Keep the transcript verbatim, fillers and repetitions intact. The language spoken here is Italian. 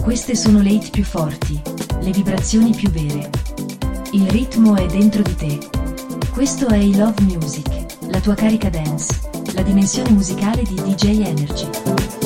Queste sono le hit più forti, le vibrazioni più vere. Il ritmo è dentro di te. Questo è I Love Music, la tua carica dance, la dimensione musicale di D J Energy.